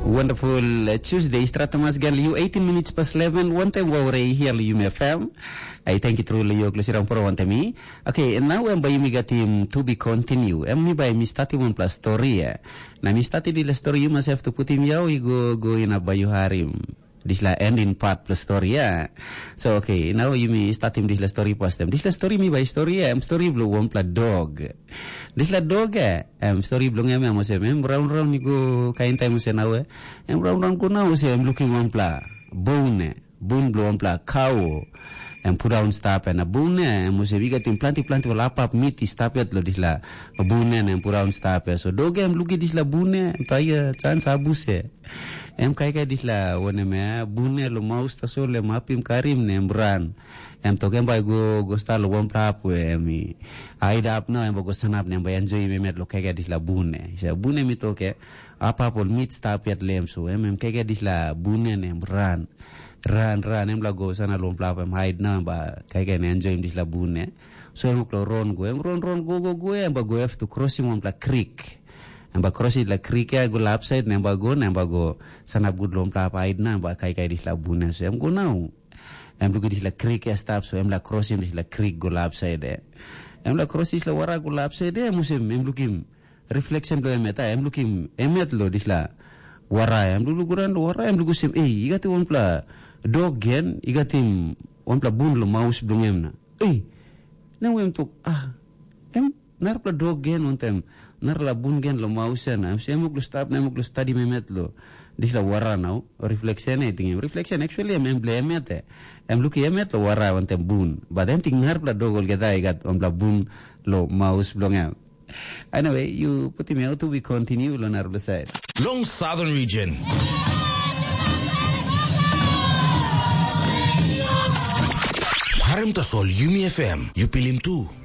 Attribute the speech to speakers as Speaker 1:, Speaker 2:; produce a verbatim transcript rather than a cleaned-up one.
Speaker 1: Wonderful uh, Tuesday, Stratamas Galio, eighteen minutes past eleven, one time wow ray here, U M F M. I thank you truly, you closing for one time. Okay, and now I'm by me gatim to be continue. I'm me by me starting one plus story. Na me started the story, you must have to put him yaw, you go, go in a bayu harim. This la ending part plus story, yeah. So, okay, now you me starting this la story past them. This la story me by story, yeah. I'm story blue one pla dog. This la dog, yeah. I'm story blue nga me, I'm say, I'm brown brown, you go, kain time say now, eh. I'm brown brown, go now, say, I'm looking one pla bone, bone blue one pla cow. And put down stop and a bone, and say, we get in plenty, plenty of lap up meat, stop it, lo, this la bone, and put down stop. So, dog, I'm looking this la bone, and try chance abuse. Em kai kai disla wone me bune lo maus taso le mapim karim ne mbran em to kem bai go go sta lo won prap we mi aida ap na em go sanap ne bai enjoy me met lo kai kai disla bune se bune mi to ke apa pol mit sta pet lem so em em kai kai disla bune ne mbran ran ran em la go sana lo prap em haid na ba kai kai ne enjoy disla bune so em ko ron go em ron ron go go go em ba go have to crossing one pla creek Amba crossi la creek ya go lapside namba go namba go sanap good lom pla paid na ba kai kai dis la buna so em go now em lugi dis la creek ya stop so em la crossi dis la creek go lapside em la crossi la wara go lapside em musem em lukim reflection do em eta em lukim emet lo dis la wara em lu guran wara em lugu sem eh igati on pla dog gen igatim on pla bun lo mouse blung em na eh na em tok ah em nar pla dog gen on tem nar la bun gen lo mausen am se mo stop na mo study memet lo dis la wara now reflection e ting reflection actually em emblemet em luki emet lo wara on tem bun but then ting nar pla dogol geta igat on la bun lo mouse blonga anyway you put him out to we continue lo nar side
Speaker 2: Long Southern Region. Harem tasol Yumi F M, you pilim tu.